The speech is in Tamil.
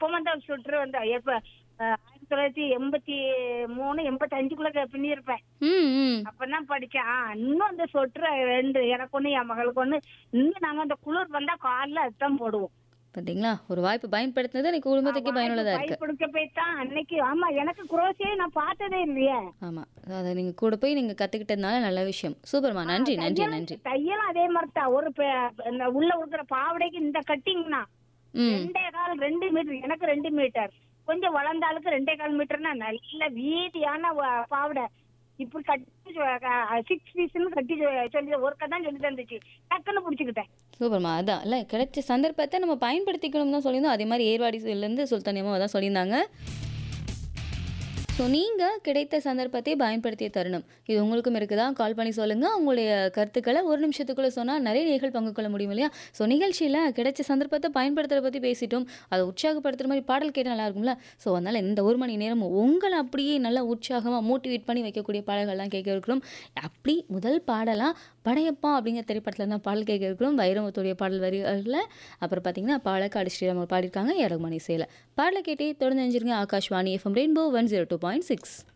அப்பவும் தான் சுற்று வந்து எப்ப 1983, 85க்குள்ள பின்னிருப்பேன். ம், ம். அப்பதான் படிச்சேன். இன்னும் அந்த சொட்டர் 2 எனக்கு ஒண்ணு என் மகளுக்கு ஒண்ணு. இன்னும் நாங்க அந்த குளிர் வந்தா கால்ல அதுதான் போடுவோம். பார்த்தீங்களா? ஒரு வாய்ப்பு பயன்படுத்தினது இன்னைக்கு குடும்பத்துக்கே வாய்ப்பு பயனுள்ளதா பை இருக்கு. பிடிக்க போய் தான் அன்னைக்கு ஆமா எனக்கு குரோசியே நான் பார்த்ததே இல்லையே. ஆமா. அத நீங்க கூட போய் நீங்க கத்துக்கிட்டதுனால நல்ல விஷயம். சூப்பர்மா. நன்றி, நன்றி, நன்றி. தையலும் அதே மாதிரி தான். ஒரு இந்த உள்ள இருக்கிற பாவடைக்கு இந்த கட்டிங்னா ம். 2 மீட்டர், எனக்கு 2 மீட்டர். கொஞ்சம் வளர்ந்த ஆளுக்கு 2.25 மீட்டர்னா நல்ல வீதியான பாவடை. இப்படி கட்டி 6 பீஸ்ன்னு கட்டி சொல்லி ஒருக்கா தான் சொல்லி தந்துச்சு. டக்குன்னு புடிச்சுக்கிட்டேன். சூப்பர்மா. அதான். இல்ல கிடைச்ச சந்தர்ப்பத்த நம்ம பயன்படுத்திக்கணும்னு தான் சொல்லியிருந்தோம். அதே மாரி ஏர்வாடிஸ்லேருந்து சுல்தான் அம்மா அதான் சொல்லியிருந்தாங்க. ஸோ நீங்க கிடைத்த சந்தர்ப்பத்தை பயன்படுத்திய தருணம். இது உங்களுக்கும் இருக்குதா? கால் பண்ணி சொல்லுங்க. உங்களுடைய கருத்துக்கள 1 நிமிஷத்துக்குள்ள சொன்னா நெறைய நேயர்கள் பங்கு கொள்ள முடியும் இல்லையா? ஸோ நிகழ்ச்சியில கிடைச்ச சந்தர்ப்பத்த பயன்படுத்துறத பத்தி பேசிட்டோம். அத உற்சாகப்படுத்துற மாரி பாடல் கேட்டா நல்லா இருக்கும்ல? ஸோ அதனால இந்த 1 மணி நேரம் உங்கள அப்படியே நல்லா உற்சாகமா மோட்டிவேட் பண்ணி வைக்கக்கூடிய பாடல்கள்லாம் கேட்க இருக்கிறோம். அப்படி முதல் பாடலா படையப்பா அப்படிங்கிற திரைப்படத்துல தான் பாடல் கேட்க இருக்கிறோம். வைரமுத்துடைய பாடல் வரிகள்ல அப்புறம் பார்த்தீங்கன்னா, பாலக்காடு ஸ்ரீராம் அவர் பாடியிருக்காங்க. ஏ ரகுமான் இசையில. பாடல கேட்டே தொடர்ந்து இணைஞ்சிருங்க. Akashvani FM rainbow 102.6.